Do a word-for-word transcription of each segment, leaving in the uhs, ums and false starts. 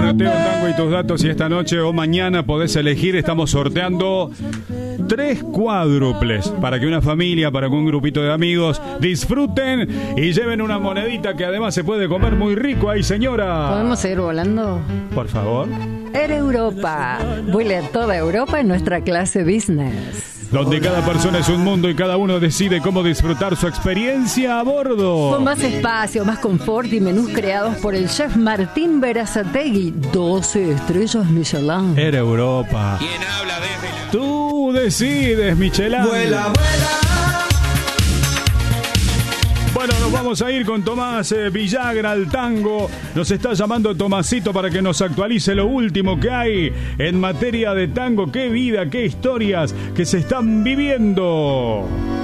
Mateo Tango y tus datos, y esta noche o mañana podés elegir. Estamos sorteando tres cuádruples para que una familia, para que un grupito de amigos disfruten y lleven una monedita que además se puede comer muy rico ahí, señora. ¿Podemos seguir volando? Por favor. Air Europa. Vuele a toda Europa en nuestra clase business. Donde cada persona es un mundo y cada uno decide cómo disfrutar su experiencia a bordo. Con más espacio, más confort y menús creados por el chef Martín Berazategui. doce estrellas Michelin. Air Europa. ¿Quién habla de Tú decides, Michelin. Vuela, vuela. Bueno, nos vamos a ir con Tomás eh, Villagra al tango. Nos está llamando Tomasito para que nos actualice lo último que hay en materia de tango. Qué vida, qué historias que se están viviendo.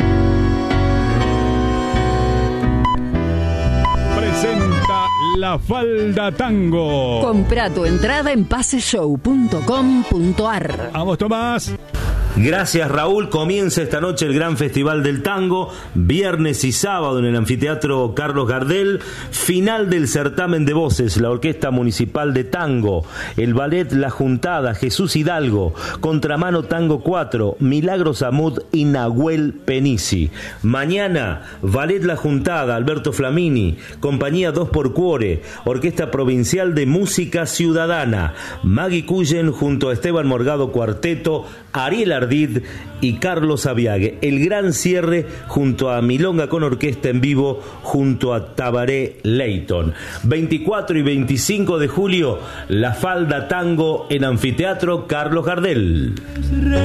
Presenta La Falda Tango. Compra tu entrada en paseshow punto com punto ar. Vamos, Tomás. Gracias, Raúl. Comienza esta noche el Gran Festival del Tango, viernes y sábado en el Anfiteatro Carlos Gardel. Final del certamen de voces, la Orquesta Municipal de Tango, el Ballet La Juntada, Jesús Hidalgo, Contramano Tango cuatro, Milagros Amud y Nahuel Penisi. Mañana, Ballet La Juntada, Alberto Flamini, Compañía dos por Cuore, Orquesta Provincial de Música Ciudadana, Maggie Cullen junto a Esteban Morgado Cuarteto, Ariel Ardid y Carlos Aviague. El gran cierre junto a Milonga con orquesta en vivo junto a Tabaré Leighton. veinticuatro y veinticinco de julio, La Falda Tango en Anfiteatro Carlos Gardel.